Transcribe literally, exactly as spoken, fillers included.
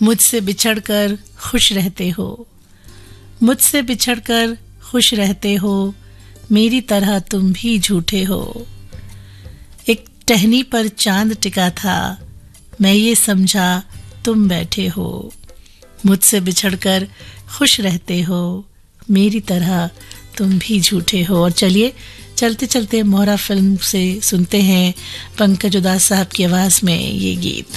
मुझसे बिछड़कर खुश रहते हो, मुझसे बिछड़कर खुश रहते हो, मेरी तरह तुम भी झूठे हो। एक टहनी पर चांद टिका था, मैं ये समझा तुम बैठे हो। मुझसे बिछड़कर खुश रहते हो, मेरी तरह तुम भी झूठे हो। और चलिए चलते चलते मोहरा फिल्म से सुनते हैं पंकज उधास साहब की आवाज में ये गीत।